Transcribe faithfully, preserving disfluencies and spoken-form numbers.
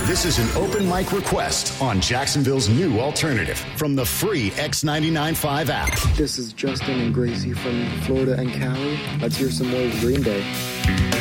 This is an open mic request on Jacksonville's new alternative from the free X ninety-nine point five app. This is Justin and Gracie from Florida and Cali. Let's hear some more Green Day.